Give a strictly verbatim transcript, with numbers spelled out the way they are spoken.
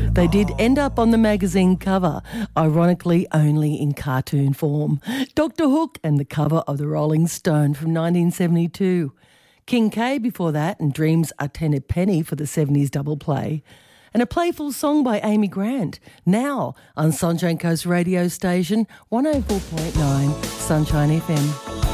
They did end up on the magazine cover, ironically only in cartoon form. Doctor Hook and the cover of the Rolling Stone from nineteen seventy-two. King K before that, and Dreams Are Tenpenny for the seventies double play. And a playful song by Amy Grant, now on Sunshine Coast radio station one oh four point nine Sunshine F M.